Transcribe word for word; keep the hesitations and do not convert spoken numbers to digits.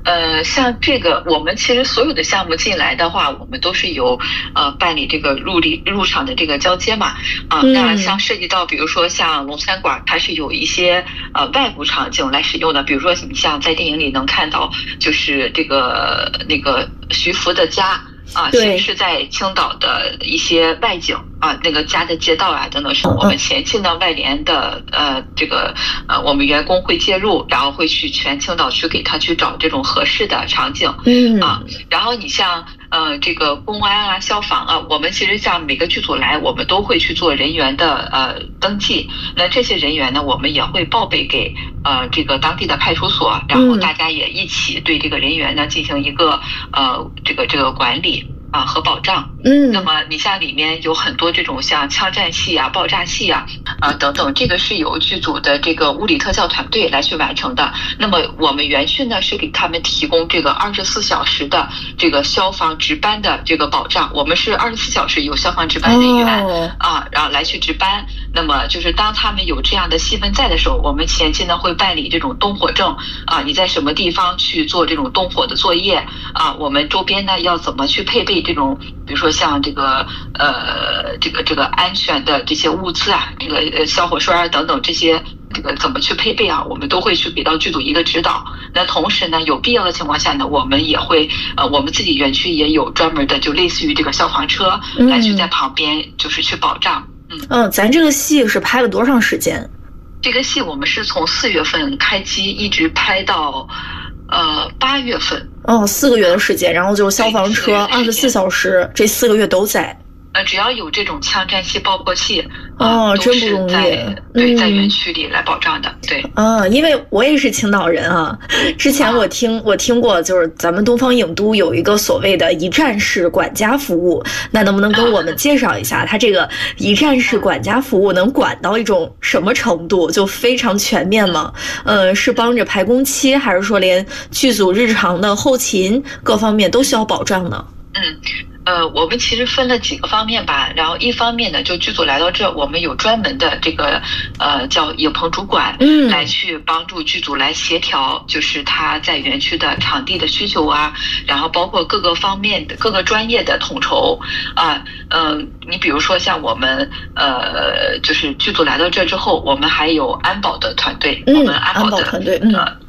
呃，像这个，我们其实所有的项目进来的话，我们都是有呃办理这个入里入场的这个交接嘛，啊、呃，那像涉及到比如说像龙餐馆，它是有一些呃外部场景来使用的，比如说你像在电影里能看到，就是这个那个徐福的家。啊，其实是在青岛的一些外景啊，那个家的街道啊等等，是我们前期呢外联的呃这个呃我们员工会介入，然后会去全青岛去给他去找这种合适的场景，嗯啊，然后你像呃这个公安啊、消防啊，我们其实像每个剧组来，我们都会去做人员的呃登记，那这些人员呢，我们也会报备给呃这个当地的派出所，然后大家也一起对这个人员呢进行一个呃这个这个管理。啊和保障，嗯，那么你像里面有很多这种像枪战戏啊、爆炸戏啊，啊等等，这个是由剧组的这个物理特效团队来去完成的。那么我们园区呢是给他们提供这个二十四小时的这个消防值班的这个保障，我们是二十四小时有消防值班人员、哦、啊，然后来去值班。那么就是当他们有这样的戏份在的时候，我们前期呢会办理这种动火证啊，你在什么地方去做这种动火的作业啊？我们周边呢要怎么去配备这种，比如说像这个呃这个这个安全的这些物资啊，这个呃消火栓啊等等这些。这个怎么去配备啊？我们都会去给到剧组一个指导。那同时呢，有必要的情况下呢，我们也会呃，我们自己园区也有专门的，就类似于这个消防车、嗯、来去在旁边，就是去保障。 嗯嗯，咱这个戏是拍了多长时间？ 这个戏我们是从四月份开机，一直拍到呃八月份。 哦，四个月的时间，然后就是消防车二十四小时，这四个月都在。 呃，只要有这种枪战戏、爆破戏， 哦、呃，真不容易。 对，在园区里来保障的，对。 啊，因为我也是青岛人啊。之前我听、啊、我听过，就是咱们东方影都有一个所谓的一站式管家服务，那能不能跟我们介绍一下，它这个一站式管家服务能管到一种什么程度？就非常全面吗？呃，是帮着排工期，还是说连剧组日常的后勤各方面都需要保障呢？ 嗯。呃，我们其实分了几个方面吧，然后一方面呢，就剧组来到这，我们有专门的这个呃叫影棚主管，嗯，来去帮助剧组来协调，就是他在园区的场地的需求啊，然后包括各个方面的各个专业的统筹啊，嗯、呃，你比如说像我们呃，就是剧组来到这之后，我们还有安保的团队， 嗯、 我们安保的安保团队，嗯。呃